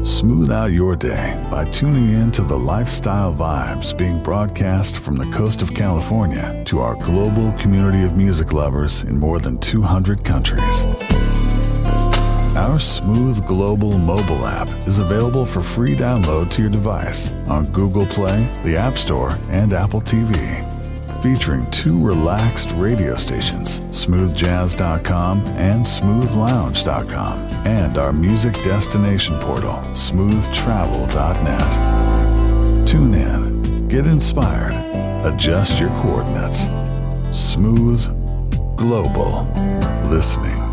Smooth out your day by tuning in to the lifestyle vibes being broadcast from the coast of California to our global community of music lovers in more than 200 countries. Our Smooth Global mobile app is available for free download to your device on Google Play, the App Store, and Apple TV. Featuring 2 relaxed radio stations, smoothjazz.com and smoothlounge.com, and our music destination portal, smoothtravel.net. Tune in, get inspired, adjust your coordinates. Smooth Global Listening.